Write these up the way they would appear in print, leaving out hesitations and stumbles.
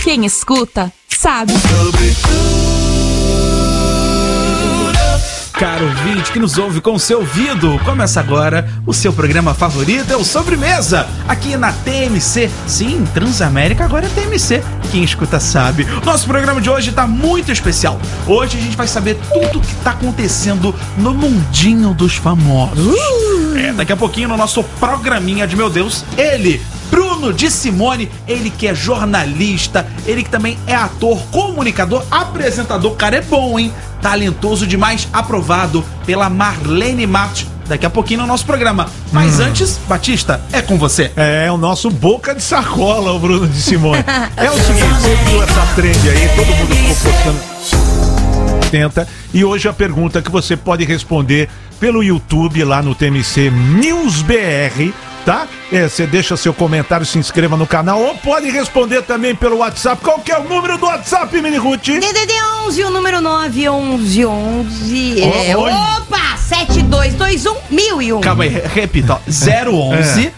Quem escuta, sabe. Caro ouvinte que nos ouve com o seu ouvido, começa agora o seu programa favorito, é o Sobremesa, aqui na TMC. Sim, Transamérica agora é TMC, quem escuta sabe. Nosso programa de hoje tá muito especial. Hoje a gente vai saber tudo o que tá acontecendo no mundinho dos famosos. Daqui a pouquinho no nosso programinha de meu Deus, ele, Bruno de Simone, ele que é jornalista, ele que também é ator, comunicador, apresentador, cara é bom, hein? Talentoso demais, aprovado pela Marlene Matos. Daqui a pouquinho no nosso programa. Mas antes, Batista, é com você. É o nosso boca de sacola, o Bruno de Simone. É o seguinte, você viu essa trend aí, todo mundo ficou postando. E hoje a pergunta que você pode responder pelo YouTube lá no TMC News BR, tá? Você deixa seu comentário, se inscreva no canal ou pode responder também pelo WhatsApp. Qual que é o número do WhatsApp, Mini Ruth? DDD 11, o número 91111. Opa! 7221-1001. Calma aí, repita, ó. 011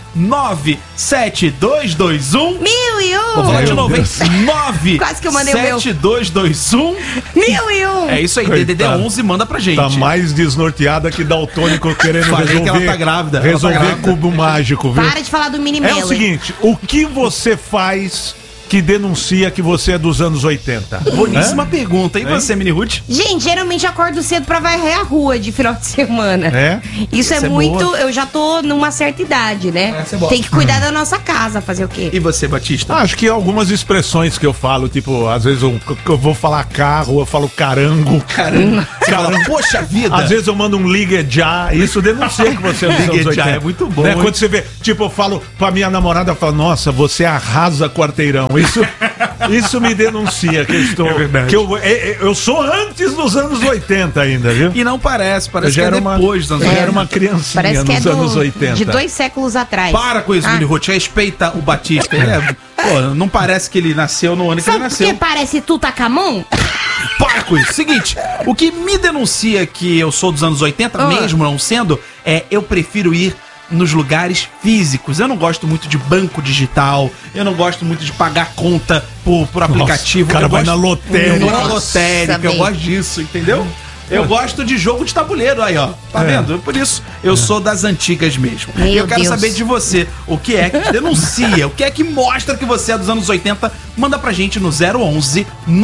97221 1001. Vou falar de novo, hein? Quase que eu mandei o meu. 7221 1001. É isso aí, Coitado. DDD 11 manda pra gente. Tá mais desnorteada que daltônico querendo Falei resolver. que ela tá grávida. Resolver Ela tá grávida. cubo mágico, viu? Para de falar do Mini É Melo. o seguinte, o que você faz que denuncia que você é dos anos 80? Boníssima pergunta. E você, Mini Ruth? Gente, geralmente eu acordo cedo pra varrer a rua de final de semana. É? Isso é Essa é muito. boa. Eu já tô numa certa idade, né? Essa é boa. Tem que cuidar da nossa casa, fazer o quê? E você, Batista? Acho que algumas expressões que eu falo, tipo, às vezes eu vou falar carro, eu falo carango. Caramba. Você fala, poxa vida. Às vezes eu mando um ligue já, isso denuncia que você é dos anos Ligue 80. já, é muito bom, Né? hein? Quando você vê, tipo, eu falo pra minha namorada, eu falo, nossa, você arrasa quarteirão. Isso me denuncia que eu estou. É verdade. Que eu sou antes dos anos 80 ainda, viu? E não parece Eu que já é era depois dos anos eu já 80. era uma criancinha Parece que é nos anos 80. de 2 séculos atrás. Para com isso, Mini Ruth. Respeita o Batista. Ele pô, não parece que ele nasceu no ano que ele Sabe por que nasceu. parece Tutankhamon? Para com isso. Seguinte, o que me denuncia que eu sou dos anos 80, mesmo não sendo, eu prefiro ir nos lugares físicos. Eu não gosto muito de banco digital, eu não gosto muito de pagar conta por aplicativo. O cara eu vai gosto, na lotérica. Eu vou na lotérica, eu bem. gosto disso, entendeu? Eu gosto de jogo de tabuleiro, aí ó, tá vendo? Por isso, eu sou das antigas mesmo. Meu E eu quero Deus. saber de você, o que é que te denuncia, o que é que mostra que você é dos anos 80, manda pra gente no 011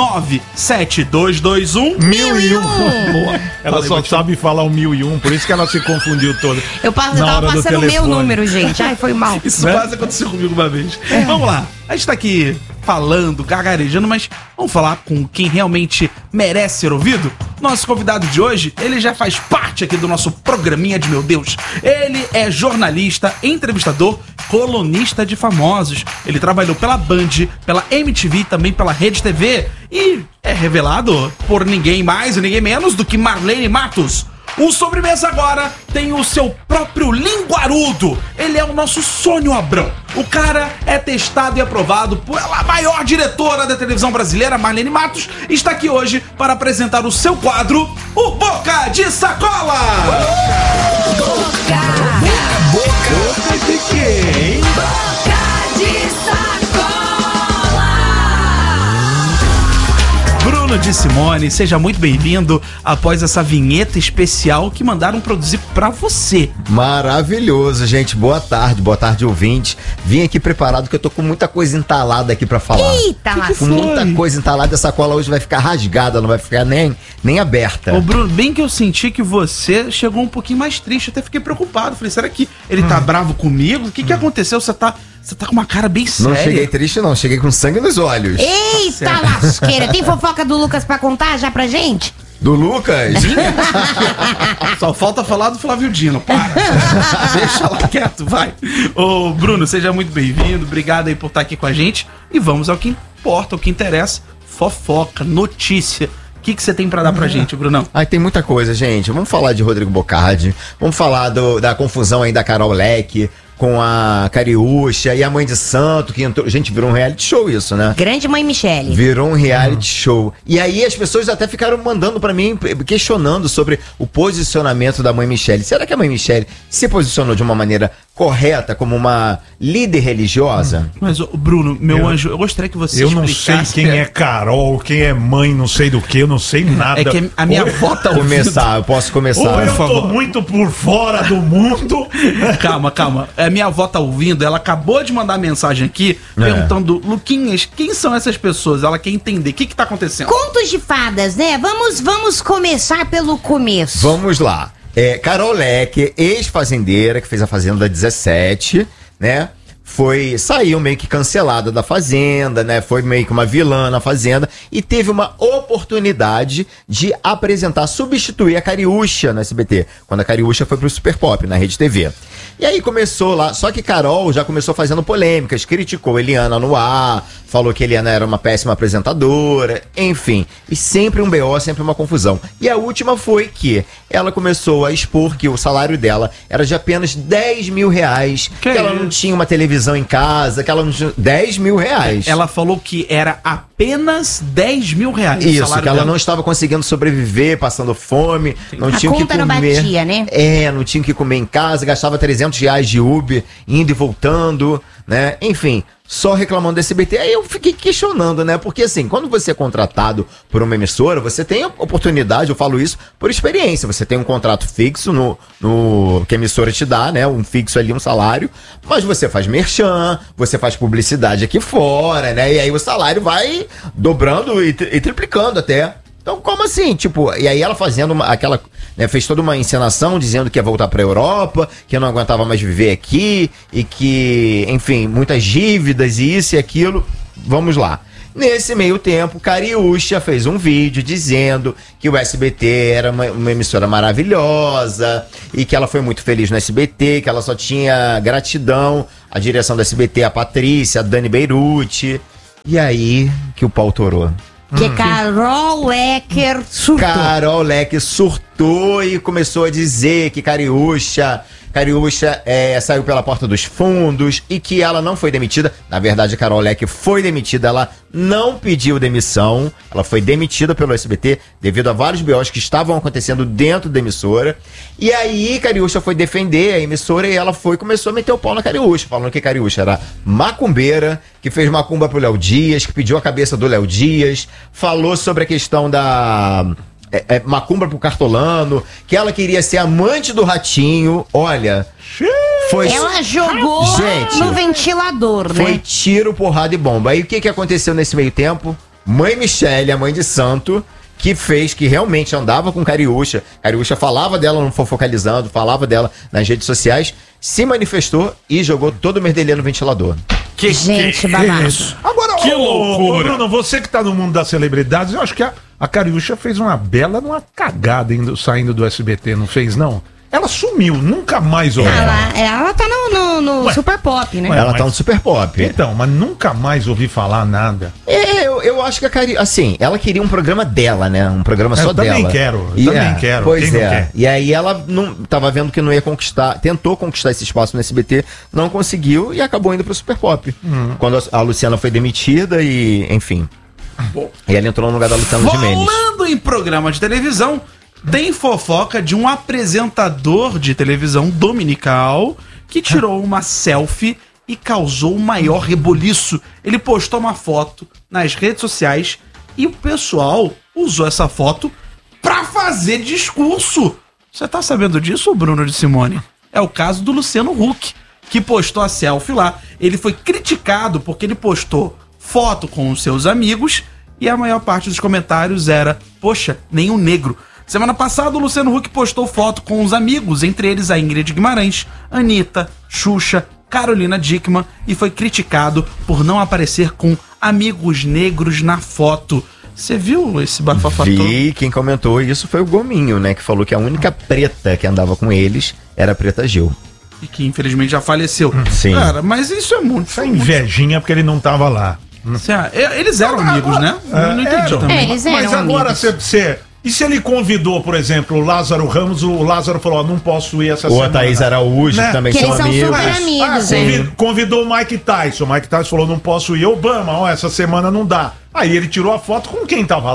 97221 1001. Boa. Ela Falei, só Batista. sabe falar o 1001, por isso que ela se confundiu toda. Eu Na tava hora do passando o meu telefone. número, gente. Ai, foi mal. Isso quase aconteceu comigo uma vez. Vamos lá. A gente tá aqui falando, gagarejando, mas vamos falar com quem realmente merece ser ouvido? Nosso convidado de hoje, ele já faz parte aqui do nosso programinha de meu Deus. Ele é jornalista, entrevistador, colunista de famosos. Ele trabalhou pela Band, pela MTV e também pela Rede TV. E é revelado por ninguém mais e ninguém menos do que Marlene Matos. O Sobremesa agora tem o seu próprio linguarudo. Ele é o nosso Sônio Abrão. O cara é testado e aprovado pela maior diretora da televisão brasileira, Marlene Matos, e está aqui hoje para apresentar o seu quadro, o Boca de Sacola. Boca de quem? Bruno de Simone, seja muito bem-vindo após essa vinheta especial que mandaram produzir pra você. Maravilhoso, gente. Boa tarde, ouvinte. Vim aqui preparado que eu tô com muita coisa entalada aqui pra falar. Eita, Com lascou. muita coisa entalada, essa cola hoje vai ficar rasgada, não vai ficar nem aberta. Ô Bruno, bem que eu senti que você chegou um pouquinho mais triste, eu até fiquei preocupado. Falei, será que ele tá bravo comigo? O que aconteceu? Você tá com uma cara bem séria. Não cheguei triste, não. Cheguei com sangue nos olhos. Eita, lasqueira. Tem fofoca do Lucas pra contar já pra gente? Do Lucas? Só falta falar do Flávio Dino, para. Deixa lá quieto, vai. Ô, Bruno, seja muito bem-vindo. Obrigado aí por estar aqui com a gente. E vamos ao que importa, ao que interessa. Fofoca, notícia. O que você tem pra dar pra gente, Brunão? Ai, tem muita coisa, gente. Vamos falar de Rodrigo Bocardi. Vamos falar da confusão aí da Carol Leque com a Cariúcha e a Mãe de Santo, que entrou. Gente, virou um reality show isso, né? Grande Mãe Michele. Virou um reality show. E aí as pessoas até ficaram mandando pra mim, questionando sobre o posicionamento da Mãe Michele. Será que a Mãe Michele se posicionou de uma maneira correta como uma líder religiosa? Mas, Bruno, meu anjo, eu gostaria que você Eu não sei quem é Carol, quem é mãe, não sei do que, eu não sei nada. É que a minha avó tá ouvindo. Eu posso começar. Ou eu por tô favor. muito por fora do mundo. Calma. A minha avó tá ouvindo, ela acabou de mandar mensagem aqui perguntando, Luquinhas, quem são essas pessoas? Ela quer entender. O que tá acontecendo? Contos de fadas, né? Vamos começar pelo começo. Vamos lá. Carol Leque, ex-fazendeira, que fez a Fazenda 17, né? Saiu meio que cancelada da Fazenda, né? Foi meio que uma vilã na Fazenda e teve uma oportunidade de substituir a Cariúcha no SBT, quando a Cariúcha foi pro Super Pop, na Rede TV. E aí começou lá, só que Carol já começou fazendo polêmicas, criticou Eliana no ar, falou que Eliana era uma péssima apresentadora, enfim. E sempre um BO, sempre uma confusão. E a última foi que ela começou a expor que o salário dela era de apenas 10 mil reais, que ela não tinha uma televisão em casa, que ela não tinha... 10 mil reais. Ela falou que era apenas 10 mil reais. Isso, que ela não estava conseguindo sobreviver, passando fome, não tinha o que comer. A conta não batia, né? Não tinha o que comer em casa, gastava 300 reais de Uber, indo e voltando, né? Enfim, só reclamando do SBT. Aí eu fiquei questionando, né? Porque assim, quando você é contratado por uma emissora, você tem a oportunidade, eu falo isso por experiência, você tem um contrato fixo que a emissora te dá, né? Um fixo ali, um salário, mas você faz merchan, você faz publicidade aqui fora, né? E aí o salário vai dobrando e triplicando até. Então, como assim? Tipo, e aí ela fazendo fez toda uma encenação dizendo que ia voltar pra Europa, que não aguentava mais viver aqui, e que, enfim, muitas dívidas e isso e aquilo. Vamos lá. Nesse meio tempo, Cariúcha fez um vídeo dizendo que o SBT era uma emissora maravilhosa e que ela foi muito feliz no SBT, que ela só tinha gratidão à direção do SBT, a Patrícia, a Dani Beirute. E aí que o pau torou. Que Carol Lecker surtou. Carol Leque surtou e começou a dizer que Cariúcha saiu pela porta dos fundos e que ela não foi demitida. Na verdade, a Carol Leque foi demitida, ela não pediu demissão, ela foi demitida pelo SBT devido a vários BOs que estavam acontecendo dentro da emissora. E aí, Cariúcha foi defender a emissora e ela começou a meter o pau na Cariúcha, falando que Cariúcha era macumbeira, que fez macumba pro Léo Dias, que pediu a cabeça do Léo Dias, falou sobre a questão da... macumba pro Cartolano, que ela queria ser amante do Ratinho. Olha, ela jogou no ventilador, né? Foi tiro, porrada e bomba. Aí o que aconteceu nesse meio tempo? Mãe Michele, a mãe de santo, que realmente andava com Cariúcha. Cariúcha falava dela no Fofocalizando, falava dela nas redes sociais, se manifestou e jogou todo o merdelê no ventilador. Gente, babado. Agora, Que loucura. Bruno, você que tá no mundo das celebridades, eu acho que a Cariúcha fez uma cagada saindo do SBT, não fez, não? Ela sumiu, nunca mais ouvi. Ela tá no Super Pop, né? Ela tá no Super Pop. Então, mas nunca mais ouvi falar nada. Eu acho que a Cariúcha, assim, ela queria um programa dela, né? Um programa só dela. Eu também quero. Pois Quem não quer? E aí ela não tava vendo que não ia conquistar, tentou conquistar esse espaço no SBT, não conseguiu e acabou indo pro Super Pop. Quando a Luciana foi demitida e, enfim. E ela entrou no lugar da Luciana Gimenez. Falando em programa de televisão, tem fofoca de um apresentador de televisão dominical que tirou uma selfie e causou o maior reboliço. Ele postou uma foto nas redes sociais e o pessoal usou essa foto pra fazer discurso. Você tá sabendo disso, Bruno de Simone? É o caso do Luciano Huck, que postou a selfie lá. Ele foi criticado porque ele postou foto com os seus amigos e a maior parte dos comentários era: poxa, nenhum negro. Semana passada o Luciano Huck postou foto com os amigos, entre eles a Ingrid Guimarães, Anitta, Xuxa, Carolina Dickmann, e foi criticado por não aparecer com amigos negros na foto. Você viu esse bafafá todo? Vi, quem comentou isso foi o Gominho, né? Que falou que a única preta que andava com eles era a Preta Gil. E que infelizmente já faleceu. Sim. Cara, mas isso é muito... Essa invejinha porque ele não tava lá. Eles eram amigos, né? Eu não entendi também. Eles eram Mas agora amigos. E se ele convidou, por exemplo, o Lázaro Ramos, o Lázaro falou, não posso ir essa Ou semana. a Thaís Araújo, Né? também Que são eles são amigos. super amigos, né? Convidou o Mike Tyson. O Mike Tyson falou, não posso ir. Obama, essa semana não dá. Aí ele tirou a foto com quem tava lá.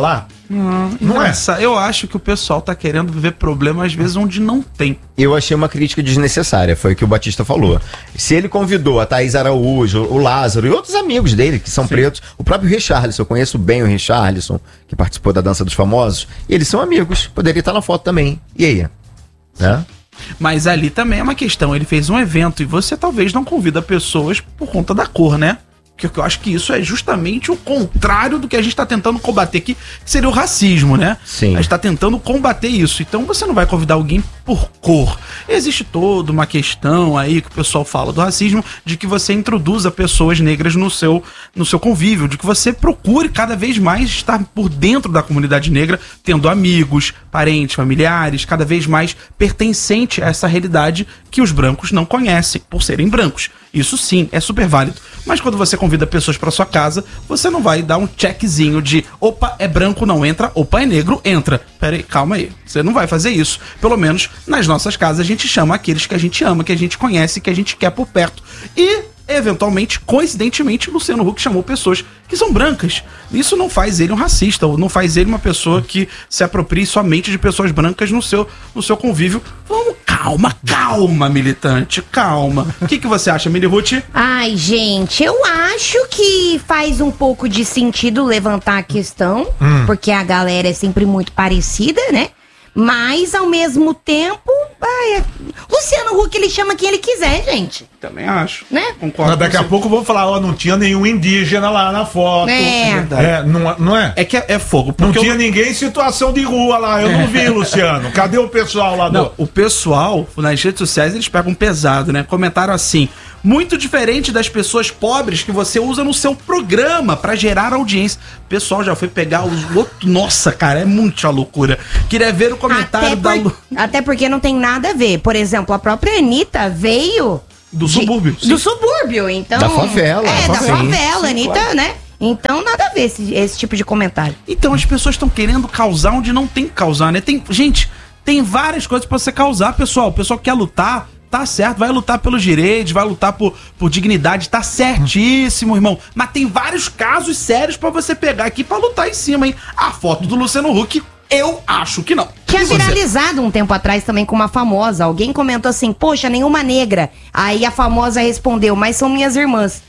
Não é? Eu acho que o pessoal tá querendo ver problema às vezes onde não tem. Eu achei uma crítica desnecessária, foi o que o Batista falou. Se ele convidou a Thaís Araújo, o Lázaro e outros amigos dele que são pretos, o próprio Richarlison, eu conheço bem o Richarlison, que participou da Dança dos Famosos, e eles são amigos, poderia estar na foto também. E aí? Né? Mas ali também é uma questão, ele fez um evento e você talvez não convida pessoas por conta da cor, né? Porque eu acho que isso é justamente o contrário do que a gente tá tentando combater aqui, que seria o racismo, né? Sim. A gente tá tentando combater isso. Então você não vai convidar alguém por cor. Existe toda uma questão aí que o pessoal fala do racismo, de que você introduza pessoas negras no seu convívio, de que você procure cada vez mais estar por dentro da comunidade negra, tendo amigos, parentes, familiares, cada vez mais pertencente a essa realidade que os brancos não conhecem, por serem brancos. Isso sim, é super válido. Mas quando você convida pessoas para sua casa, você não vai dar um checkzinho de opa, é branco, não entra, opa, é negro, entra. Pera aí, calma aí. Você não vai fazer isso. Pelo menos nas nossas casas a gente chama aqueles que a gente ama, que a gente conhece, que a gente quer por perto. E, eventualmente, coincidentemente, Luciano Huck chamou pessoas que são brancas. Isso não faz ele um racista, ou não faz ele uma pessoa que se aproprie somente de pessoas brancas no seu convívio. Vamos, calma, militante, calma. O que você acha, Mili Ruth? Ai, gente, eu acho que faz um pouco de sentido levantar a questão, porque a galera é sempre muito parecida, né? Mas, ao mesmo tempo, Luciano Huck, ele chama quem ele quiser, gente. Também acho. Né? Concordo. Mas daqui a pouco vão falar, ó, não tinha nenhum indígena lá na foto. É. Verdade. Não é? É que é fogo. Não Porque tinha ninguém em situação de rua lá, eu não vi, Luciano. Cadê o pessoal lá Não, o pessoal, nas redes sociais, eles pegam pesado, né? Comentaram assim: muito diferente das pessoas pobres que você usa no seu programa pra gerar audiência. O pessoal já foi pegar os outros. Nossa, cara, é muita loucura. Queria ver o comentário da Lu... Até porque não tem nada a ver. Por exemplo, a própria Anitta veio... Do subúrbio. Do subúrbio, então... Da favela. Da favela, sim, Anitta, claro. né? Então, nada a ver esse tipo de comentário. Então as pessoas estão querendo causar onde não tem que causar, né? Gente, tem várias coisas pra você causar, pessoal. O pessoal que quer lutar, tá certo, vai lutar pelos direitos, vai lutar por dignidade, tá certíssimo, irmão. Mas tem vários casos sérios pra você pegar aqui pra lutar em cima, hein? A foto do Luciano Huck, eu acho que não. Tinha E você? viralizado um tempo atrás também com uma famosa. Alguém comentou assim, poxa, nenhuma negra. Aí a famosa respondeu, mas são minhas irmãs.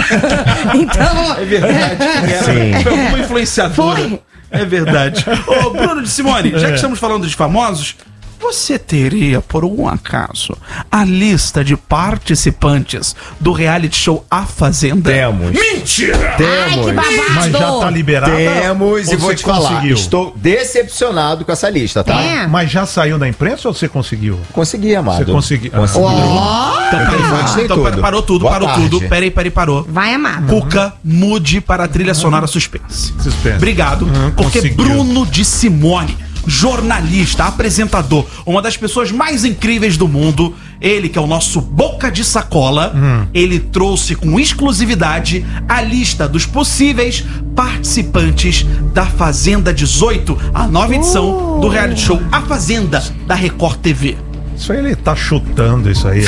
Então... É verdade. Sim. Foi uma influenciadora. Foi. É verdade. Ô, Bruno de Simone, já que estamos falando de famosos, você teria, por um acaso, a lista de participantes do reality show A Fazenda? Temos. Mentira! Ai, que babado! Mas já tá liberado? Temos, e Ou vou você te falar, conseguiu? estou decepcionado com essa lista, tá? É. Mas já saiu da imprensa ou você conseguiu? Consegui, amado. Você conseguiu. Consegui. Então, Gostei tudo. parou tudo, Boa parou tarde. tudo. Peraí, parou. Vai, amado. Cuca, mude para a trilha sonora suspense. Suspense. Obrigado, porque conseguiu. Bruno de Simone, jornalista, apresentador, uma das pessoas mais incríveis do mundo, ele que é o nosso boca de sacola, ele trouxe com exclusividade a lista dos possíveis participantes da Fazenda 18, a nova edição do reality show A Fazenda da Record TV. Isso aí ele tá chutando isso aí.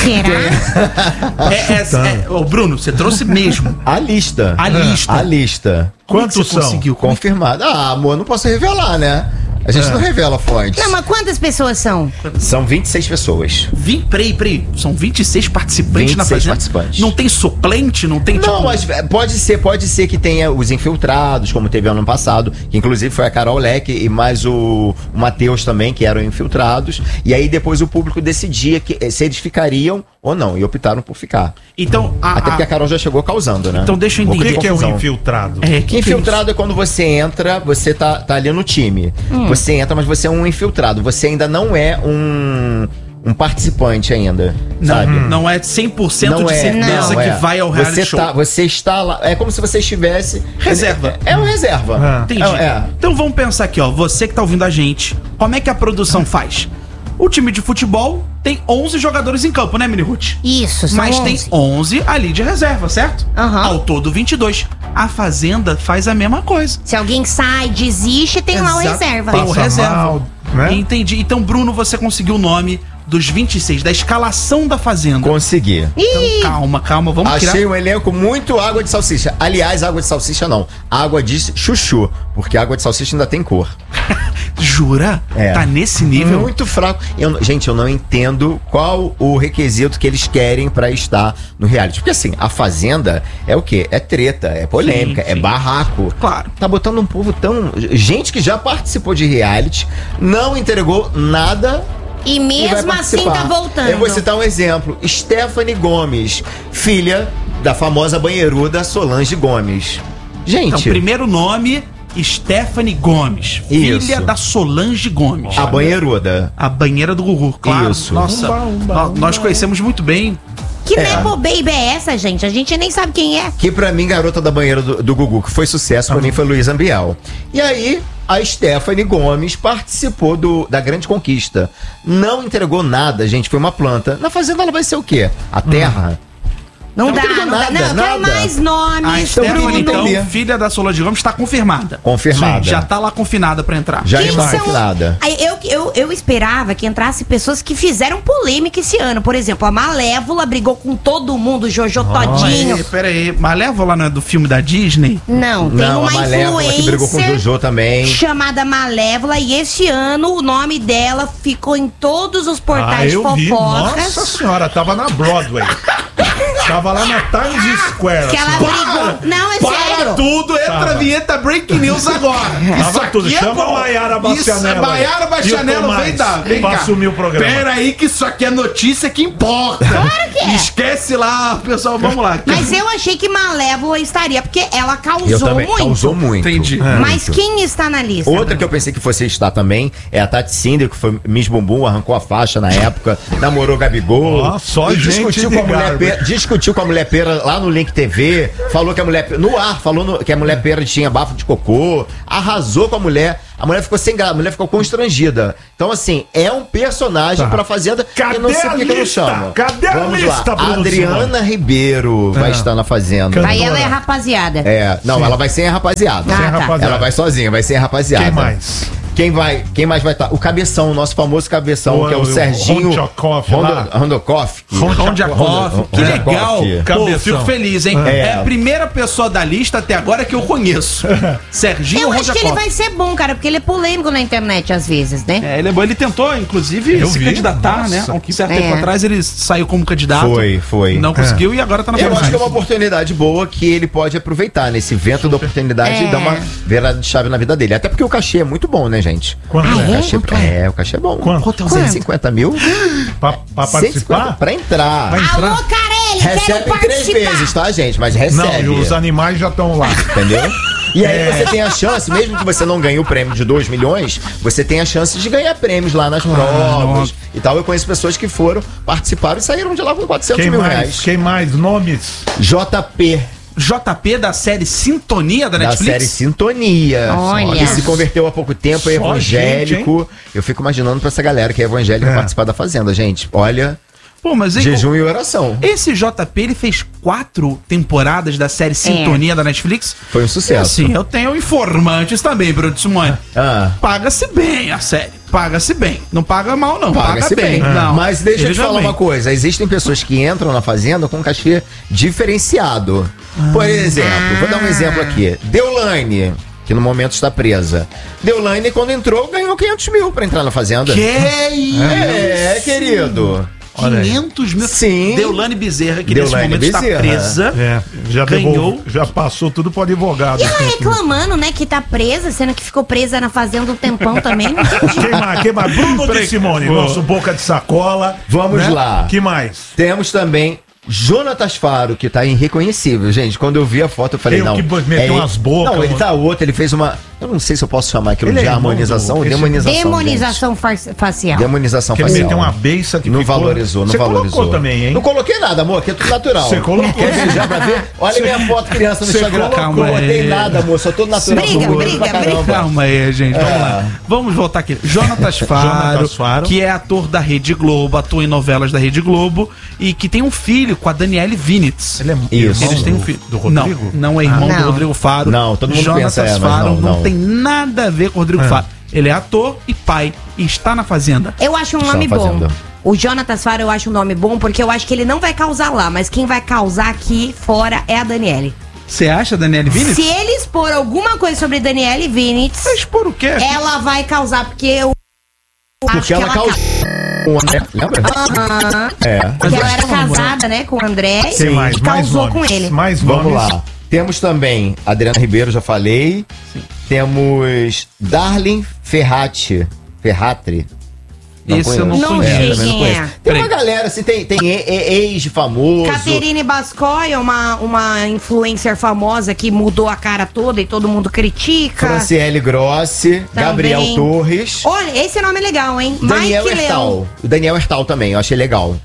Será? Ô, Bruno, você trouxe mesmo A lista. a lista. A lista. Como é que Quantos você são? conseguiu? Confirmado. Ah, amor, não posso revelar, né? A gente não revela fontes. Não, mas quantas pessoas são? São 26 pessoas. Peraí. São 26 participantes na 26 Fazenda? participantes. Não tem suplente? Não tem, Não, mas pode ser que tenha os infiltrados, como teve ano passado, que inclusive foi a Carol Leque e mais o Matheus também, que eram infiltrados. E aí depois o público decidia se eles ficariam ou não, e optaram por ficar. Então, Até porque a Carol já chegou causando, né? Então deixa eu O entender. que é um confusão. infiltrado? Que Infiltrado é quando você entra, você tá ali no time. Você entra, mas você é um infiltrado. Você ainda não é um participante ainda, sabe? Não é 100% de certeza não que é. vai ao reality show. Você está lá. É como se você estivesse. Reserva. É uma reserva. Entendi. É. Então vamos pensar aqui, ó. Você que tá ouvindo a gente, como é que a produção faz? O time de futebol tem 11 jogadores em campo, né, Mini Ruth? Isso, são Mas 11. tem 11 ali de reserva, certo? Aham. Ao todo 22. A Fazenda faz a mesma coisa. Se alguém sai, desiste, tem lá o Exato. reserva. Tem o Passa reserva. mal, né? Entendi. Então, Bruno, você conseguiu o nome dos 26, da escalação da Fazenda. Consegui. Então, calma, vamos Achei criar... um elenco muito água de salsicha. Aliás, água de salsicha não. Água de chuchu. Porque água de salsicha ainda tem cor. Jura? É. Tá nesse nível? Muito fraco. Gente, eu não entendo qual o requisito que eles querem pra estar no reality. Porque assim, a Fazenda é o quê? É treta, é polêmica, Sim, é sim. barraco. Claro. Tá botando um povo tão... Gente que já participou de reality, não entregou nada... E e vai mesmo assim participar. tá voltando. Eu vou citar um exemplo. Stephanie Gomes, filha da famosa banheiruda Solange Gomes. Gente... Então, primeiro nome, Stephanie Gomes. Isso. Filha da Solange Gomes. A banheiruda. A banheira do Gugu, claro. Isso. Nossa, nós conhecemos muito bem. Que Nepo Baby é essa, gente? A gente nem sabe quem é. Que pra mim, garota da banheira do Gugu, que foi sucesso, pra mim foi Luiz Ambiel. E aí, a Stephanie Gomes participou da Grande Conquista. Não entregou nada, gente, foi uma planta. Na Fazenda ela vai ser o quê? A terra? Não Não dá, entregou não dá. nada, Não, eu quero nada. mais A nomes. Stephanie, Bruno. então, filha da Solange Gomes, está confirmada. Confirmada. Já tá lá confinada pra entrar. Já Quem está são- confinada. Aí, eu esperava que entrasse pessoas que fizeram polêmica esse ano. Por exemplo, a Malévola brigou com todo mundo, Jojo Todinho. Pera aí, Malévola não é do filme da Disney? Não, tem Não, uma a Malévola que brigou com o influencer Jojo também. chamada Malévola e esse ano o nome dela ficou em todos os portais de eu vi. fofocas. Nossa senhora, tava na Broadway. Tava lá na Times Square. Que ela assim. brigou. Não, é sério. tudo, entra Tava. a vinheta Breaking News agora. Tava tudo. Chama a Maiara Bastianello aí. Maiara Bastianello, E o vem Tomás, cá. pra assumir o programa. Pera aí que isso aqui é notícia que importa. Claro que é. Esquece lá, pessoal, vamos lá. Mas eu achei que Malévola estaria, porque ela Eu causou também. muito. Causou muito. Entendi. Mas quem está na lista? Outra que eu pensei que fosse estar também é a Tati Cinder, que foi Miss Bumbum, arrancou a faixa na época, namorou Gabigol. Ó, só e gente discutiu de com a mulher garbo. pera, discutiu com a mulher pera lá no Link TV, falou que a mulher no ar, falou que a mulher pera tinha bafo de cocô, arrasou com a mulher ficou sem graça, a mulher ficou constrangida. Então, assim, é um personagem pra Fazenda. Cadê eu não sei a por que eu não lista? chamo. Cadê a Vamos lista, lá. Bruno Adriana Ribeiro vai estar na Fazenda. Aí ela é rapaziada. Não, ela vai sem a rapaziada. Ah, Sem tá. rapaziada. Ela vai sozinha, vai sem a rapaziada. Quem mais? Quem mais vai estar? O Cabeção, o nosso famoso Cabeção, que é o Serginho Rondjakov lá. Rondokoff. Rondjakov, que legal. Pô, Cabeção. fico feliz, hein? É a primeira pessoa da lista até agora que eu conheço. Serginho Eu acho que ele Rondjakov. vai ser bom, cara, porque ele é polêmico na internet às vezes, né? É, ele é bom. Ele tentou, inclusive, Eu se vi. candidatar, Nossa, né? Há um que- certo tempo atrás ele saiu como candidato. Foi. Não conseguiu e agora tá na Eu acho que é Fazenda. uma oportunidade boa que ele pode aproveitar nesse vento da oportunidade e dar uma virada de chave na vida dele. Até porque o cachê é muito bom, né, gente? Quanto Ah, é? O cachê, Quanto é? o cachê é bom. Quanto? 150 mil? Pra 150 participar? pra entrar. Vai entrar? Alô, Carelli, Recebe quero 3 participar. vezes, tá, gente? Mas Não, recebe. e os animais já estão lá. Entendeu? E aí você tem a chance, mesmo que você não ganhe o prêmio de 2 milhões, você tem a chance de ganhar prêmios lá nas provas e tal. Eu conheço pessoas que foram, participaram e saíram de lá com 400 Quem mil mais? reais. Quem mais? Nomes? JP, JP da série Sintonia da da Netflix. série Sintonia. Olha. Que se converteu há pouco tempo, é Só evangélico. Eu fico imaginando pra essa galera que é evangélica participar da Fazenda, gente. Olha, Pô, mas jejum e oração. esse JP, ele fez 4 temporadas da série Sintonia da Netflix. Foi um E sucesso. assim, eu tenho informantes também, Bruno Simone. Ah. Paga-se bem a série. Paga-se bem. Não paga mal, não. Paga-se bem. Não. Mas deixa eu Ele te já falar bem. uma coisa. Existem pessoas que entram na Fazenda com cachê diferenciado. Por exemplo, vou dar um exemplo aqui. Deolane, que no momento está presa. Deolane, quando entrou, ganhou 500 mil pra entrar na Fazenda. Que isso? É, querido. 500 mil. Sim. Deolane Bezerra, que Deolane nesse momento está Bezerra. presa. É, já Ganhou. já passou tudo pro advogado. E ela reclamando, né, que tá presa, sendo que ficou presa na fazenda um tempão também. Não entendi. Quem mais? Quem mais? Bruno de Simone, nosso boca de sacola. Vamos lá. Que mais? Temos também Jonatas Faro, que tá irreconhecível, gente. Quando eu vi a foto, eu falei, Tem o não. que meteu umas bocas, Não, ele mano. tá outro, ele fez uma. Eu não sei se eu posso chamar aquilo Ele de é irmão harmonização do- ou esse- demonização. Demonização facial. Demonização Que ele facial. meteu uma beiça que Não ficou- valorizou, não Você valorizou. colocou também, hein? Não coloquei nada, amor, aqui é tudo natural. Você colocou. Quer ver já pra ver? Olha minha foto criança no Você Instagram. colocou. Não coloquei nada, amor, só tô natural. Briga, gordo briga, pra caramba. Calma aí, gente. Vamos É. lá. Vamos voltar aqui. Jonatas Jonatas Faro. que é ator da Rede Globo, atua em novelas da Rede Globo e que tem um filho com a Daniele Vinitz. Ele é Isso. irmão Eles têm um filho. do Rodrigo? Não é irmão Não. do Rodrigo Faro. Não, todo mundo Jonatas pensa, mas Faro não. tem nada a ver com o Rodrigo Faro. Ele é ator e pai e está na Fazenda. Eu acho um Está nome na bom. Fazenda. O Jonatas Faro eu acho um nome bom, porque eu acho que ele não vai causar lá, mas quem vai causar aqui fora é a Daniele. Você acha, Daniele Vinitz? Se ele expor alguma coisa sobre Daniele Vinitz, Você expor o quê? ela vai causar, porque eu acho que ela ela causou. Lembra? porque ela era casada, né, com o André Tem mais e causou nomes, com ele. Mais Vamos nomes. lá. Temos também Adriana Ribeiro, já falei. Temos Darlene Ferratri. Esse eu não Não conheço. sei também não quem conheço. é. Tem uma galera, assim, tem ex de famoso. Caterine Bascoy é uma influencer famosa que mudou a cara toda e todo mundo critica. Franciele Grossi, Gabriel Torres. Olha, esse nome é legal, hein? Daniel Mike Leão. Hertal. O Daniel Hertal também, eu achei legal.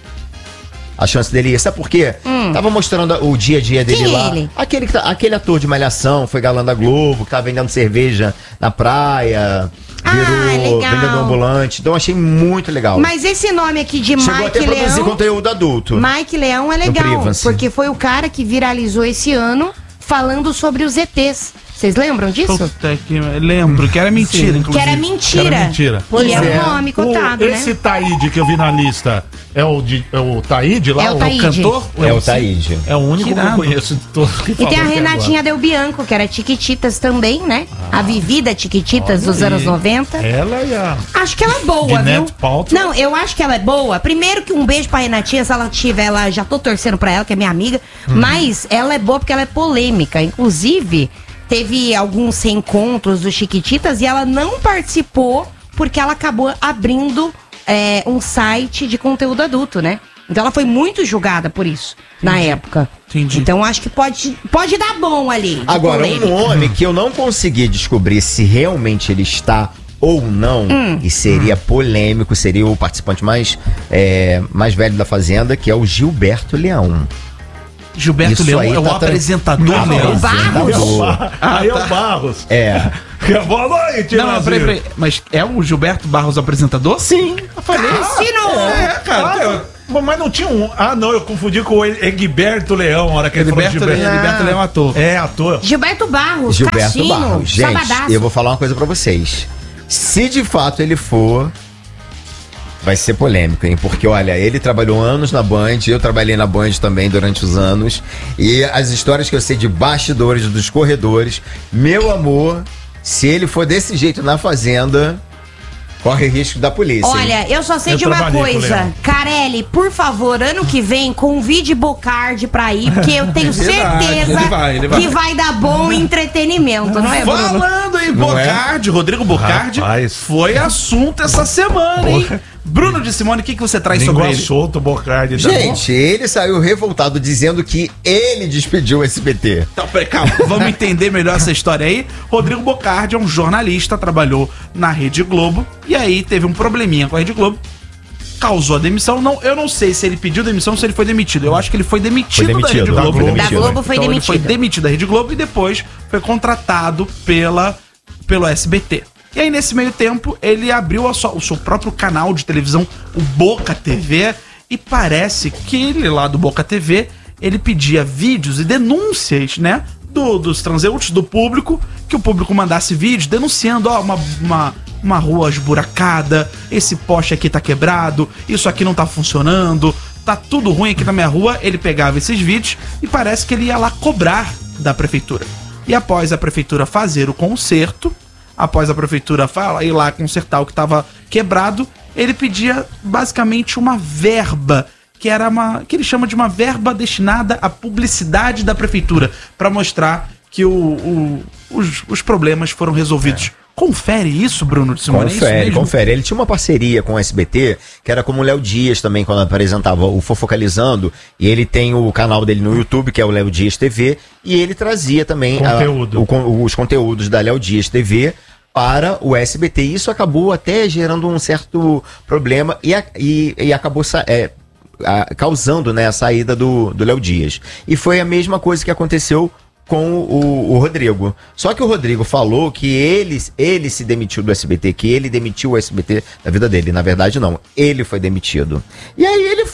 A chance dele, sabe por quê? Tava mostrando o dia a dia dele Quem é lá. ele? Aquele ator de Malhação, foi galã da Globo, que tava vendendo cerveja na praia, virou legal. vendedor ambulante. Então eu achei muito legal. Mas esse nome aqui de Chegou até a Mike produzir Leão. conteúdo adulto. Mike Leão é legal, Privacy. porque foi o cara que viralizou esse ano falando sobre os ETs. Vocês lembram disso? Puta que... Lembro que era mentira, Que inclusive. era mentira. Era mentira. Pois e é é. um nome cotado, Esse né? Taíde que eu vi na lista é o Taíde lá? É o Taíde. Cantor? É o Taíde. É o único que eu irado. conheço de todos que E tem a falou até Renatinha Del Bianco, que era Chiquititas também, né? A vivida Chiquititas dos anos 90. agora. Ela e a... Acho que ela é boa, De viu? Neto Paltrow. Não, eu acho que ela é boa. Primeiro que um beijo pra Renatinha, se ela tiver, ela já tô torcendo pra ela, que é minha amiga. Mas ela é boa porque ela é polêmica. Inclusive, teve alguns reencontros do Chiquititas e ela não participou porque ela acabou abrindo um site de conteúdo adulto, né? Então ela foi muito julgada por isso na época. Entendi. Então acho que pode dar bom ali. de Agora, polêmica. um nome que eu não consegui descobrir se realmente ele está ou não, e seria polêmico, seria o participante mais velho da Fazenda, que é o Gilberto Leão. Gilberto Isso Leão aí é o tá apresentador Não, Leão. Barros? Aí é o Barros. É. Boa noite, Não, Brasil. peraí. Mas é o Gilberto Barros apresentador? Sim. Eu falei. Cassino! Mas não tinha um... Ah, não, eu confundi com o Egberto Leão, a hora que ele falou Gilberto Leão ator. É, ator. Gilberto Barros, Gilberto Cassino, Barros. Gente, Sabadaço. eu vou falar uma coisa pra vocês. Se de fato ele for, vai ser polêmico, hein? Porque, olha, ele trabalhou anos na Band, eu trabalhei na Band também durante os anos. E as histórias que eu sei de bastidores, dos corredores, meu amor, se ele for desse jeito na Fazenda, corre risco da polícia. hein? Olha, eu só sei Eu de uma trabalhei com o coisa. Leão. Carelli, por favor, ano que vem, convide Bocardi pra ir, porque eu tenho Verdade, certeza ele vai. que vai dar bom entretenimento, não é, Bruno? Falando em Não é? Bocardi, Rodrigo Bocardi, Rapaz. foi assunto essa semana, hein? Bruno de Simone, o que você traz sobre Língua ele? solta, o Bocardi. tá bom? Gente, ele saiu revoltado dizendo que ele despediu o SBT. Então, peraí, calma, vamos entender melhor essa história aí. Rodrigo Bocardi é um jornalista, trabalhou na Rede Globo, e aí teve um probleminha com a Rede Globo, causou a demissão. Não, eu não sei se ele pediu demissão ou se ele foi demitido. Eu acho que ele foi demitido, Foi demitido, da Rede da Globo. Globo. Da Globo foi Então, ele demitido. foi demitido da Rede Globo e depois foi contratado pelo SBT. E aí, nesse meio tempo, ele abriu o seu próprio canal de televisão, o Boca TV, e parece que ele lá do Boca TV, ele pedia vídeos e denúncias, né, dos transeuntes, do público, que o público mandasse vídeos denunciando, ó, uma rua esburacada, esse poste aqui tá quebrado, isso aqui não tá funcionando, tá tudo ruim aqui na minha rua. Ele pegava esses vídeos e parece que ele ia lá cobrar da prefeitura. E após a prefeitura fazer o conserto, após a prefeitura ir lá consertar o que estava quebrado, ele pedia basicamente uma verba, que ele chama de uma verba destinada à publicidade da prefeitura, para mostrar que os problemas foram resolvidos. Confere isso, Bruno de Simone? É isso mesmo? Confere. Ele tinha uma parceria com o SBT, que era como o Léo Dias também, quando apresentava o Fofocalizando, e ele tem o canal dele no YouTube, que é o Léo Dias TV, e ele trazia também os conteúdos da Léo Dias TV para o SBT. Isso acabou até gerando um certo problema e acabou causando, né, a saída do Léo Dias. E foi a mesma coisa que aconteceu com o Rodrigo. Só que o Rodrigo falou que ele se demitiu do SBT, que ele demitiu o SBT da vida dele. Na verdade, não. Ele foi demitido. E aí ele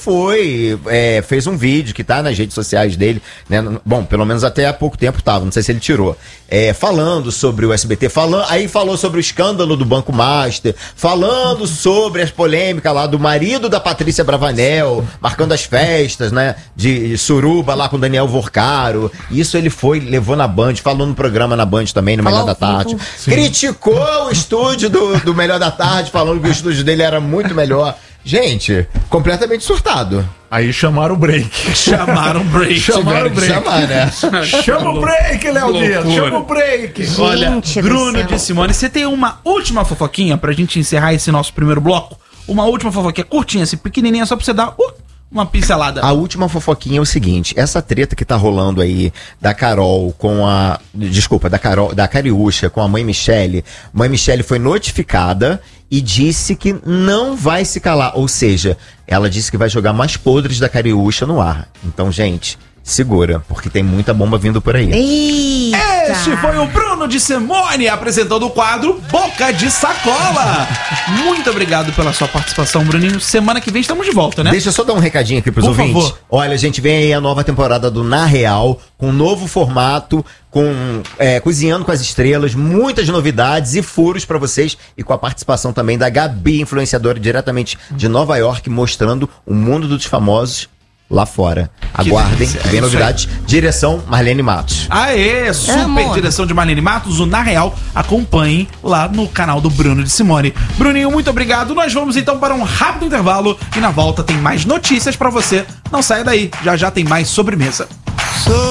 fez um vídeo que tá nas redes sociais dele, né? Bom, pelo menos até há pouco tempo tava, não sei se ele tirou. falando sobre o SBT, aí falou sobre o escândalo do Banco Master, falando sobre as polêmicas lá do marido da Patrícia Bravanel, marcando as festas, né, de suruba lá com Daniel Vorcaro. Isso ele levou na Band, falou no programa na Band também, no Melhor da Tarde. Criticou o estúdio do Melhor da Tarde, falando que o estúdio dele era muito melhor. Gente, completamente surtado. Aí chamaram o break. Chamaram o break. Chamaram o break. Chama o break, Léo Dias. Chama o break. Olha, Bruno de Simone, você tem uma última fofoquinha pra gente encerrar esse nosso primeiro bloco? Uma última fofoquinha curtinha, assim, pequenininha, só pra você dar uma pincelada. A última fofoquinha é o seguinte, essa treta que tá rolando aí da Carol com da Cariúcha com a mãe Michele. Mãe Michele foi notificada e disse que não vai se calar. Ou seja, ela disse que vai jogar mais podres da Cariúcha no ar. Então, gente, segura, porque tem muita bomba vindo por aí. Eita. Este foi o Bruno de Simone apresentando o quadro Boca de Sacola. Muito obrigado pela sua participação, Bruninho. Semana que vem estamos de volta, né? Deixa eu só dar um recadinho aqui pros Por ouvintes. favor. Olha, gente, vem aí a nova temporada do Na Real, com um novo formato, com Cozinhando com as Estrelas, muitas novidades e furos pra vocês, e com a participação também da Gabi, influenciadora diretamente de Nova York, mostrando o mundo dos famosos lá fora. Aguardem, que vem novidades. Direção Marlene Matos. Aê, super direção de Marlene Matos, o Na Real. Acompanhem lá no canal do Bruno de Simone. Bruninho, muito obrigado. Nós vamos então para um rápido intervalo e na volta tem mais notícias pra você. Não saia daí, já já tem mais sobremesa.